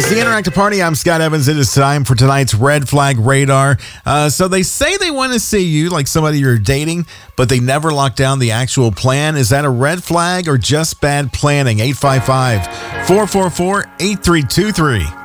It's the Interactive Party. I'm Scott Evans. It is time for tonight's Red Flag Radar. So they say they want to see you, like somebody you're dating, but they never lock down the actual plan. Is that a red flag or just bad planning? 855-444-8323.